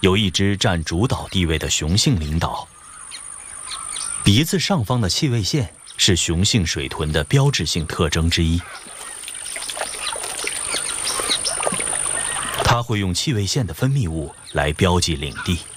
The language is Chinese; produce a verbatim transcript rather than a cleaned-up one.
有一只占主导地位的雄性领导。鼻子上方的气味线是雄性水豚的标志性特征之一。它会用气味线的分泌物来标记领地。